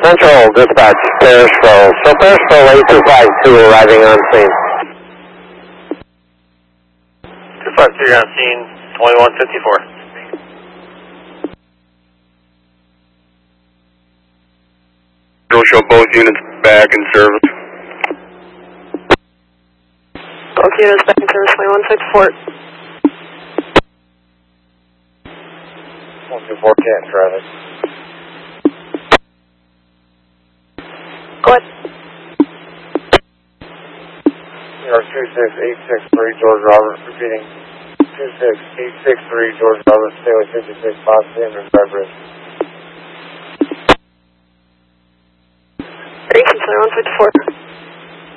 Central Dispatch, Parisville. So Parisville 8252 arriving on scene. 253 on scene, 2154. Show both units back in service. Both units back in service, 2154. 124 can't traffic. Go ahead. York 26863 George Robert, repeating 26863 George Robert, stay with 56 Bob Sanders, Bridge. 154.